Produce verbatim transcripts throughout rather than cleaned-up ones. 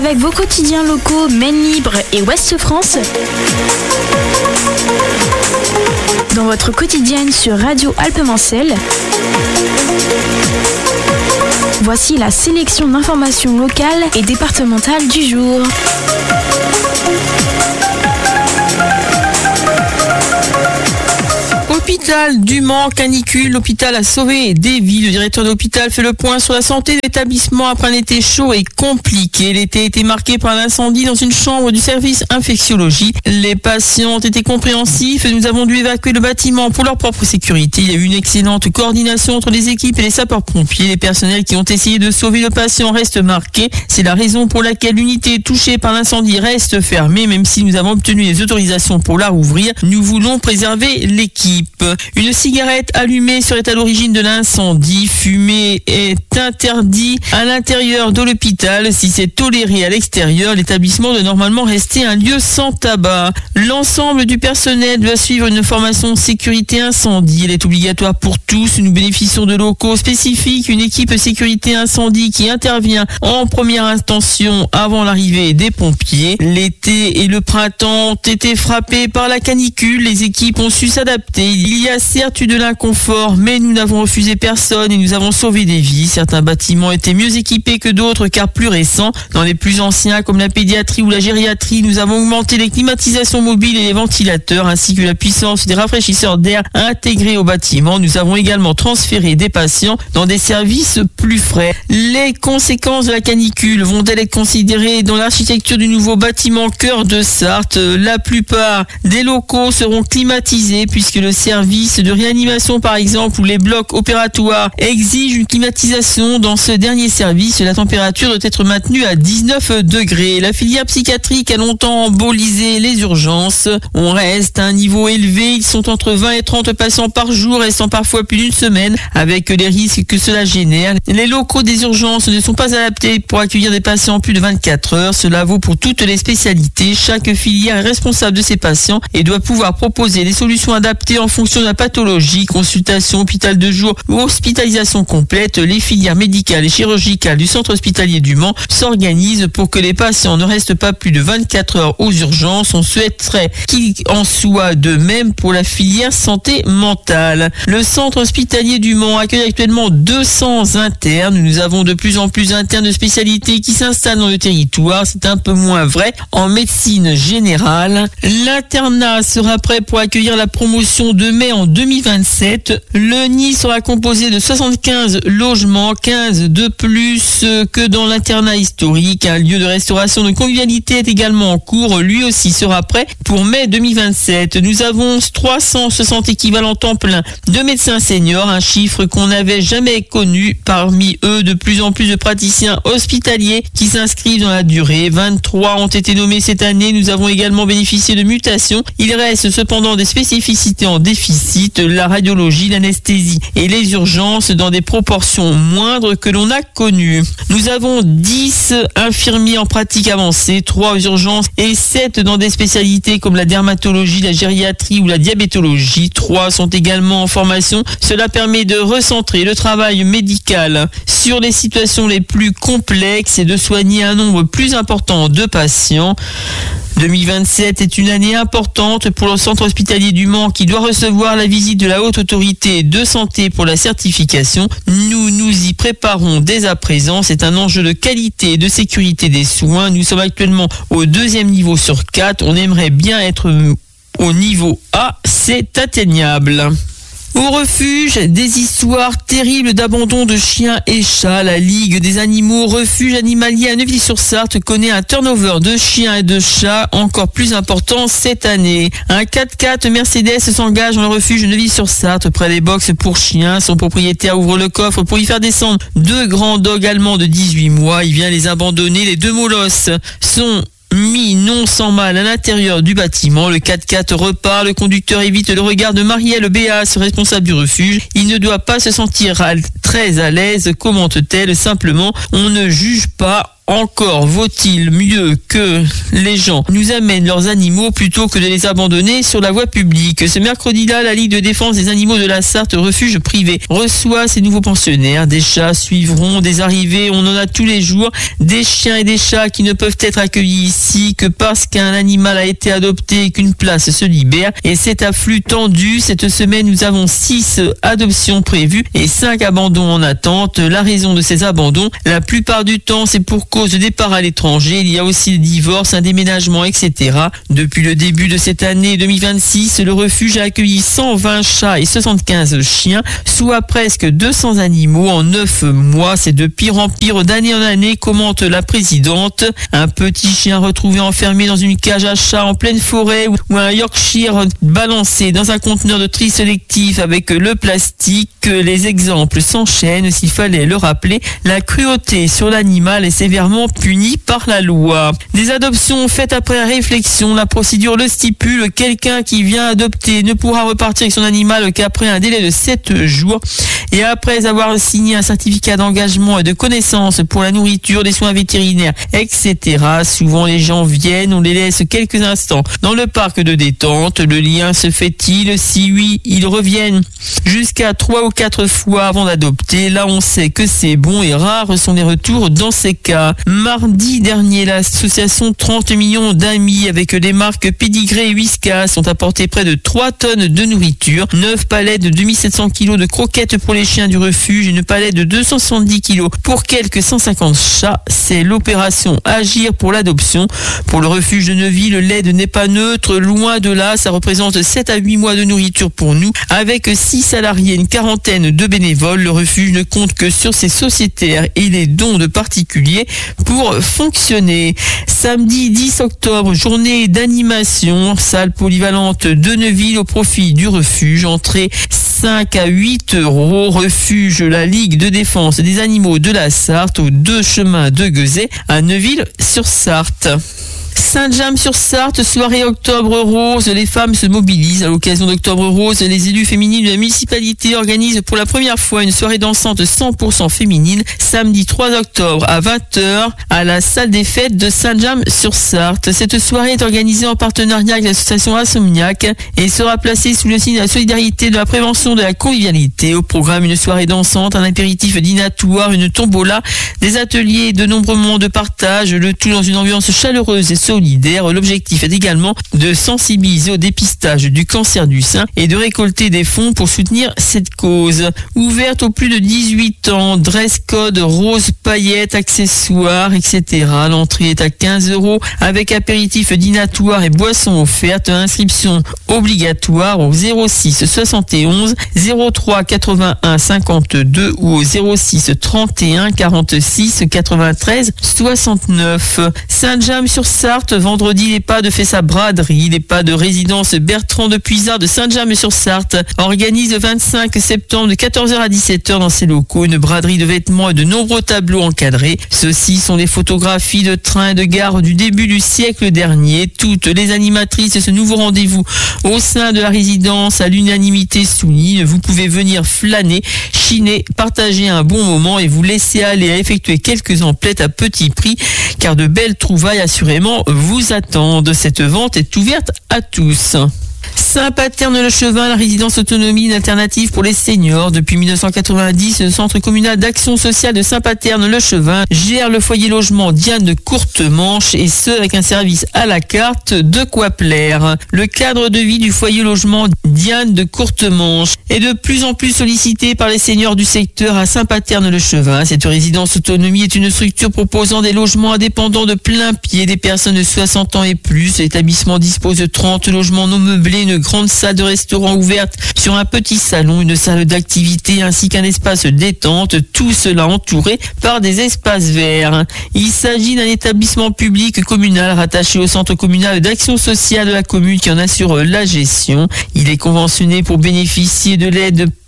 Avec vos quotidiens locaux Maine Libre et Ouest France, dans votre quotidienne sur Radio Alpes-Mancelles, voici la sélection d'informations locales et départementales du jour. Hôpital du Mans, canicule, l'hôpital a sauvé des vies. Le directeur de l'hôpital fait le point sur la santé de l'établissement après un été chaud et compliqué. L'été a été marqué par l'incendie dans une chambre du service infectiologie. Les patients ont été compréhensifs et nous avons dû évacuer le bâtiment pour leur propre sécurité. Il y a eu une excellente coordination entre les équipes et les sapeurs-pompiers. Les personnels qui ont essayé de sauver le patient restent marqués. C'est la raison pour laquelle l'unité touchée par l'incendie reste fermée. Même si nous avons obtenu les autorisations pour la rouvrir, nous voulons préserver l'équipe. Une cigarette allumée serait à l'origine de l'incendie. Fumer est interdit à l'intérieur de l'hôpital. Si c'est toléré à l'extérieur, l'établissement doit normalement rester un lieu sans tabac. L'ensemble du personnel doit suivre une formation sécurité incendie. Elle est obligatoire pour tous. Nous bénéficions de locaux spécifiques. Une équipe sécurité incendie qui intervient en première intention avant l'arrivée des pompiers. L'été et le printemps ont été frappés par la canicule. Les équipes ont su s'adapter. Il y a certes eu de l'inconfort, mais nous n'avons refusé personne et nous avons sauvé des vies. Certains bâtiments étaient mieux équipés que d'autres car plus récents. Dans les plus anciens comme la pédiatrie ou la gériatrie, nous avons augmenté les climatisations mobiles et les ventilateurs ainsi que la puissance des rafraîchisseurs d'air intégrés au bâtiment. Nous avons également transféré des patients dans des services plus frais. Les conséquences de la canicule vont-elles être considérées dans l'architecture du nouveau bâtiment Cœur de Sarthe? La plupart des locaux seront climatisés puisque le service de réanimation par exemple ou les blocs opératoires exigent une climatisation. Dans ce dernier service, la température doit être maintenue à dix-neuf degrés. La filière psychiatrique a longtemps embolisé les urgences. On reste à un niveau élevé. Ils sont entre vingt et trente patients par jour, restant parfois plus d'une semaine avec les risques que cela génère. Les locaux des urgences ne sont pas adaptés pour accueillir des patients plus de vingt-quatre heures. Cela vaut pour toutes les spécialités. Chaque filière est responsable de ses patients et doit pouvoir proposer des solutions adaptées en fonction de la pathologie, consultation, hôpital de jour ou hospitalisation complète. Les filières médicales et chirurgicales du centre hospitalier du Mans s'organisent pour que les patients ne restent pas plus de vingt-quatre heures aux urgences. On souhaiterait qu'il en soit de même pour la filière santé mentale. Le centre hospitalier du Mans accueille actuellement deux cents internes. Nous avons de plus en plus d'internes de spécialité qui s'installent dans le territoire. C'est un peu moins vrai en médecine générale. L'internat sera prêt pour accueillir la promotion de mai en deux mille vingt-sept. Le nid sera composé de soixante-quinze logements, quinze de plus que dans l'internat historique. Un lieu de restauration de convivialité est également en cours. Lui aussi sera prêt pour mai deux mille vingt-sept. Nous avons trois cent soixante équivalents temps plein de médecins seniors, un chiffre qu'on n'avait jamais connu. Parmi eux, de plus en plus de praticiens hospitaliers qui s'inscrivent dans la durée. vingt-trois ont été nommés cette année. Nous avons également bénéficié de mutations. Il reste cependant des spécificités en déficit, la radiologie, l'anesthésie et les urgences dans des proportions moindres que l'on a connues. Nous avons dix infirmiers en pratique avancée, trois aux urgences et sept dans des spécialités comme la dermatologie, la gériatrie ou la diabétologie. trois sont également en formation. Cela permet de recentrer le travail médical sur les situations les plus complexes et de soigner un nombre plus important de patients. deux mille vingt-sept est une année importante pour le centre hospitalier du Mans qui doit recevoir la visite de la Haute Autorité de Santé pour la certification. Nous nous y préparons dès à présent. C'est un enjeu de qualité et de sécurité des soins. Nous sommes actuellement au deuxième niveau sur quatre. On aimerait bien être au niveau A. C'est atteignable. Au refuge, des histoires terribles d'abandon de chiens et chats. La Ligue des animaux refuge animalier à Neuville-sur-Sarthe connaît un turnover de chiens et de chats encore plus important cette année. Un quatre-quatre Mercedes s'engage dans le refuge de Neuville-sur-Sarthe près des box pour chiens. Son propriétaire ouvre le coffre pour y faire descendre deux grands dogs allemands de dix-huit mois. Il vient les abandonner. Les deux molosses sont mis non sans mal à l'intérieur du bâtiment. Le quatre-quatre repart, le conducteur évite le regard de Marielle Béas, responsable du refuge. Il ne doit pas se sentir très à l'aise, commente-t-elle simplement. On ne juge pas. Encore vaut-il mieux que les gens nous amènent leurs animaux plutôt que de les abandonner sur la voie publique. Ce mercredi-là, la Ligue de défense des animaux de la Sarthe, refuge privé, reçoit ses nouveaux pensionnaires. Des chats suivront, des arrivées, on en a tous les jours. Des chiens et des chats qui ne peuvent être accueillis ici que parce qu'un animal a été adopté et qu'une place se libère. Et cet afflux tendu, cette semaine, nous avons six adoptions prévues et cinq abandons en attente. La raison de ces abandons, la plupart du temps, c'est pour cause de départ à l'étranger. Il y a aussi des divorces, un déménagement, et cetera. Depuis le début de cette année deux mille vingt-six, le refuge a accueilli cent vingt chats et soixante-quinze chiens, soit presque deux cents animaux en neuf mois. C'est de pire en pire d'année en année, commente la présidente. Un petit chien retrouvé enfermé dans une cage à chats en pleine forêt ou un Yorkshire balancé dans un conteneur de tri sélectif avec le plastique. Les exemples s'enchaînent. S'il fallait le rappeler, la cruauté sur l'animal est sévèrement punie par la loi. Des adoptions faites après réflexion, la procédure le stipule. Quelqu'un qui vient adopter ne pourra repartir avec son animal qu'après un délai de sept jours et après avoir signé un certificat d'engagement et de connaissance pour la nourriture, les soins vétérinaires, et cetera. Souvent les gens viennent, on les laisse quelques instants dans le parc de détente. Le lien se fait-il? Si oui, ils reviennent jusqu'à trois ou quatre fois avant d'adopter. Là, on sait que c'est bon et rares sont les retours dans ces cas. Mardi dernier, l'association trente millions d'amis avec les marques Pédigré et Whiskas ont apporté près de trois tonnes de nourriture, neuf palettes de deux mille sept cents kilos de croquettes pour les chiens du refuge, une palette de deux cent soixante-dix kilos pour quelques cent cinquante chats. C'est l'opération Agir pour l'adoption. Pour le refuge de Neuville, l'aide n'est pas neutre, loin de là, ça représente sept à huit mois de nourriture pour nous. Avec six salariés, une quarantaine de bénévoles, le refuge ne compte que sur ses sociétaires et les dons de particuliers pour fonctionner. Samedi dix octobre, journée d'animation, salle polyvalente de Neuville au profit du refuge, entrée cinq à huit euros, refuge la Ligue de défense des animaux de la Sarthe, aux deux chemins de Guezet à Neuville-sur-Sarthe. Saint-James-sur-Sarthe, soirée Octobre Rose, les femmes se mobilisent. À l'occasion d'Octobre Rose, les élus féminines de la municipalité organisent pour la première fois une soirée dansante cent pour cent féminine, samedi trois octobre à vingt heures à la salle des fêtes de Saint-James-sur-Sarthe. Cette soirée est organisée en partenariat avec l'association Insomniac et sera placée sous le signe de la solidarité, de la prévention, de la convivialité. Au programme, une soirée dansante, un apéritif dînatoire, une tombola, des ateliers, de nombreux moments de partage, le tout dans une ambiance chaleureuse et solidaire. L'objectif est également de sensibiliser au dépistage du cancer du sein et de récolter des fonds pour soutenir cette cause. Ouverte aux plus de dix-huit ans, dress code rose, paillettes, accessoires, et cetera. L'entrée est à quinze euros avec apéritif dînatoire et boissons offertes. Inscription obligatoire au zéro six soixante et onze zéro trois quatre-vingt-un cinquante-deux ou au zéro six trente et un quarante-six quatre-vingt-treize soixante-neuf. Saint-James-sur-Sarthe, vendredi, l'EHPAD fait sa braderie. L'EHPAD de résidence Bertrand de Puisard de Saint-James-sur-Sarthe organise le vingt-cinq septembre de quatorze heures à dix-sept heures dans ses locaux une braderie de vêtements et de nombreux tableaux encadrés. Ceux-ci sont les photographies de trains et de gares du début du siècle dernier. Toutes les animatrices de ce nouveau rendez-vous au sein de la résidence à l'unanimité soulignent. Vous pouvez venir flâner, chiner, partager un bon moment et vous laisser aller à effectuer quelques emplettes à petit prix car de belles trouvailles assurément vous attendent. Cette vente est ouverte à tous. Saint-Paterne-le-Chevin, la résidence autonomie, une alternative pour les seniors. Depuis mille neuf cent quatre-vingt-dix, le centre communal d'action sociale de Saint-Paterne-le-Chevin gère le foyer logement Diane de Courtemanche et ce avec un service à la carte, de quoi plaire. Le cadre de vie du foyer logement Diane de Courtemanche est de plus en plus sollicité par les seniors du secteur à Saint-Paterne-le-Chevin. Cette résidence autonomie est une structure proposant des logements indépendants de plein pied des personnes de soixante ans et plus. L'établissement dispose de trente logements non meublés, une grande salle de restaurant ouverte sur un petit salon, une salle d'activité ainsi qu'un espace détente, tout cela entouré par des espaces verts. Il s'agit d'un établissement public communal rattaché au centre communal d'action sociale de la commune qui en assure la gestion. Il est conventionné pour bénéficier de l'aide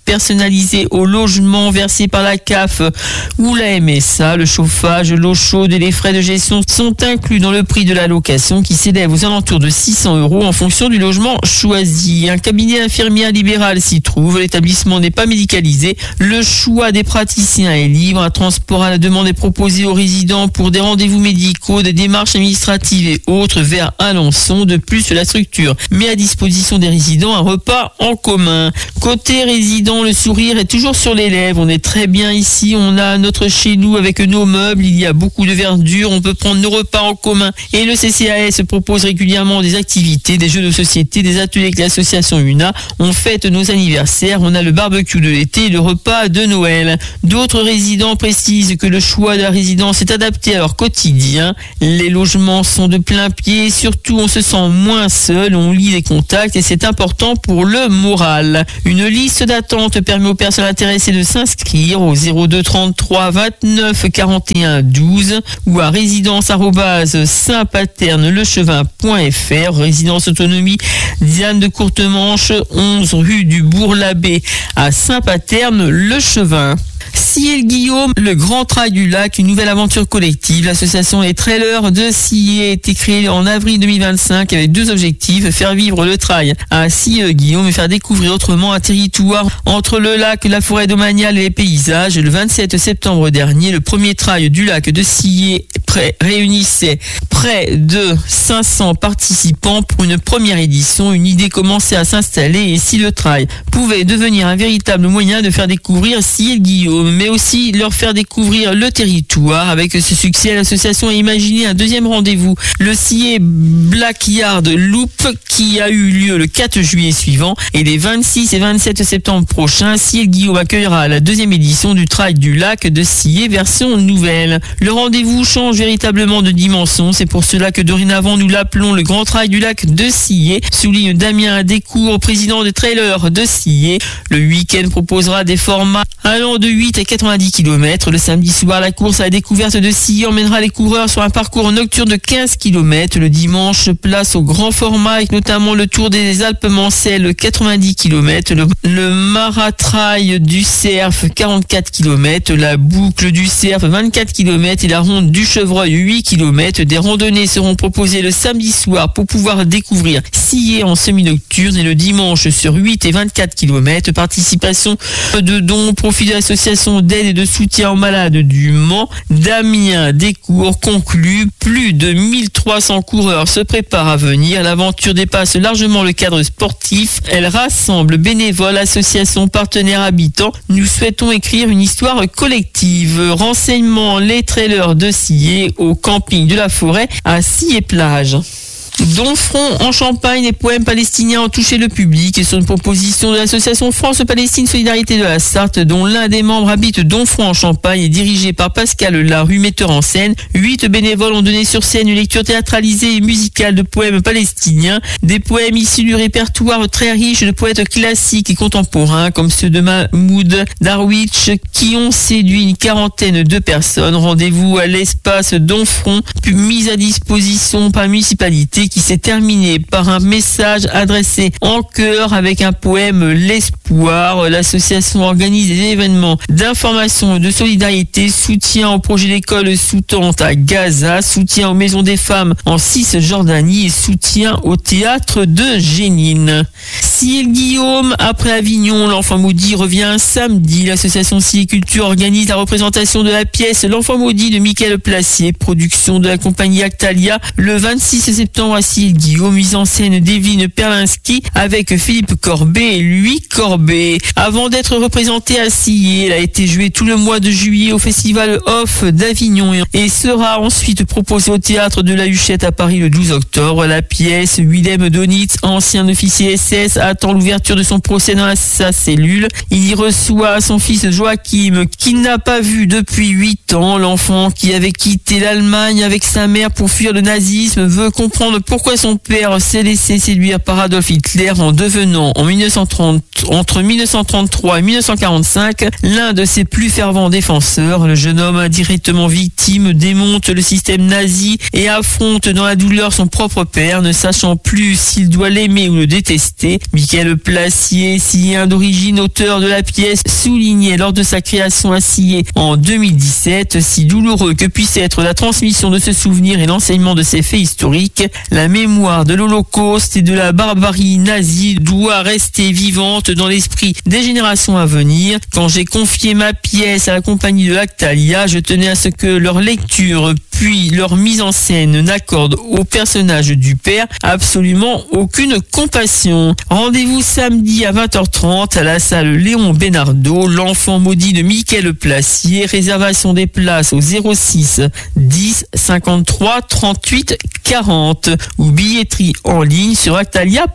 personnalisé au logement versé par la C A F ou la M S A. Le chauffage, l'eau chaude et les frais de gestion sont inclus dans le prix de la location qui s'élève aux alentours de six cents euros en fonction du logement choisi. Un cabinet infirmière libéral s'y trouve. L'établissement n'est pas médicalisé. Le choix des praticiens est libre. Un transport à la demande est proposé aux résidents pour des rendez-vous médicaux, des démarches administratives et autres vers Alençon. De plus, la structure met à disposition des résidents un repas en commun. Côté résident, le sourire est toujours sur les lèvres. On est très bien ici. On a notre chez nous avec nos meubles. Il y a beaucoup de verdure. On peut prendre nos repas en commun. Et le C C A S propose régulièrement des activités, des jeux de société, des ateliers avec l'association U N A. On fête nos anniversaires. On a le barbecue de l'été et le repas de Noël. D'autres résidents précisent que le choix de la résidence est adapté à leur quotidien. Les logements sont de plein pied. Surtout, on se sent moins seul. On lit les contacts et c'est important pour le moral. Une liste d'attente permet aux personnes intéressées de s'inscrire au zéro deux trente-trois vingt-neuf quarante et un douze ou à résidence arobase saint paterne lechevin point f r. Résidence autonomie Diane de Courtemanche, onze rue du Bourg-l'Abbé à Saint-Paterne-le-Chevin. Sillé Guillaume, le Grand Trail du Lac, une nouvelle aventure collective. L'association Les Trailers de Sillé a été créée en avril deux mille vingt-cinq avec deux objectifs: faire vivre le trail à Sillé Guillaume et faire découvrir autrement un territoire entre le lac, la forêt domaniale et les paysages. Le vingt-sept septembre dernier, le premier trail du lac de Sillé réunissait près de cinq cents participants pour une première édition. Une idée commençait à s'installer et si le trail pouvait devenir un véritable moyen de faire découvrir Sillé Guillaume, mais aussi leur faire découvrir le territoire. Avec ce succès, l'association a imaginé un deuxième rendez-vous, le Sillé Blackyard Loop, qui a eu lieu le quatre juillet suivant, et les vingt-six et vingt-sept septembre prochains, Sillé Guillaume accueillera la deuxième édition du Trail du Lac de Sillé version nouvelle. Le rendez-vous change véritablement de dimension, c'est pour cela que dorénavant nous l'appelons le Grand Trail du Lac de Sillé, souligne Damien Descours, président des trailers de Sillé. Le week-end proposera des formats allant de huit à quatre-vingt-dix kilomètres. Le samedi soir, la course à la découverte de Sillé emmènera les coureurs sur un parcours nocturne de quinze kilomètres. Le dimanche, place au grand format avec notamment le Tour des Alpes-Mancelles, quatre-vingt-dix kilomètres, le, le Maratrail du Cerf, quarante-quatre kilomètres, la boucle du Cerf, vingt-quatre kilomètres et la ronde du Chevreuil, huit kilomètres. Des randonnées seront proposées le samedi soir pour pouvoir découvrir Sillé en semi-nocturne et le dimanche sur huit et vingt-quatre kilomètres. Participation de dons, profit de l'association d'aide et de soutien aux malades du Mans. Damien Descours conclut: plus de mille trois cents coureurs se préparent à venir. L'aventure dépasse largement le cadre sportif. Elle rassemble bénévoles, associations, partenaires, habitants. Nous souhaitons écrire une histoire collective. Renseignements: les trailers de Sillé au camping de la Forêt à Sillé-Plage. Donfront en Champagne, les poèmes palestiniens ont touché le public et sur une proposition de l'association France-Palestine Solidarité de la Sarthe, dont l'un des membres habite Donfront en Champagne et dirigé par Pascal Larue, metteur en scène. Huit bénévoles ont donné sur scène une lecture théâtralisée et musicale de poèmes palestiniens, des poèmes issus du répertoire très riche de poètes classiques et contemporains comme ceux de Mahmoud Darwich qui ont séduit une quarantaine de personnes. Rendez-vous à l'espace Donfront, mis à disposition par la municipalité, qui s'est terminé par un message adressé en chœur avec un poème L'espoir. L'association organise des événements d'information et de solidarité, soutien au projet d'école sous-tente à Gaza, soutien aux maisons des femmes en Cisjordanie et soutien au théâtre de Génine. Sillé Guillaume, après Avignon, l'enfant maudit revient samedi. L'association Sillé Culture organise la représentation de la pièce L'enfant maudit de Michael Placier, production de la compagnie Actalia, le vingt-six septembre à Sillé Guillaume, mise en scène d'Evelyne Perlinski avec Philippe Corbet et Louis Corbet. Avant d'être représentée à Sillé, elle a été jouée tout le mois de juillet au festival Off d'Avignon et sera ensuite proposée au théâtre de la Huchette à Paris le douze octobre. La pièce, Willem Donitz, ancien officier S S, attend l'ouverture de son procès dans sa cellule. Il y reçoit son fils Joachim, qu'il n'a pas vu depuis huit ans. L'enfant qui avait quitté l'Allemagne avec sa mère pour fuir le nazisme veut comprendre pourquoi son père s'est laissé séduire par Adolf Hitler en devenant en mille neuf cent trente, entre mille neuf cent trente-trois et mille neuf cent quarante-cinq l'un de ses plus fervents défenseurs. Le jeune homme indirectement victime démonte le système nazi et affronte dans la douleur son propre père, ne sachant plus s'il doit l'aimer ou le détester. Michael Placier, sicilien d'origine, auteur de la pièce, soulignait lors de sa création à Sillé en deux mille dix-sept, si douloureux que puisse être la transmission de ce souvenir et l'enseignement de ces faits historiques, la mémoire de l'Holocauste et de la barbarie nazie doit rester vivante dans l'esprit des générations à venir. Quand j'ai confié ma pièce à la compagnie de Lactalia, je tenais à ce que leur lecture puis leur mise en scène n'accorde au personnage du père absolument aucune compassion. Rendez-vous samedi à vingt heures trente à la salle Léon Bénardeau, l'enfant maudit de Michael Placier. Réservation des places au zéro six dix cinquante-trois trente-huit quarante ou billetterie en ligne sur actalia.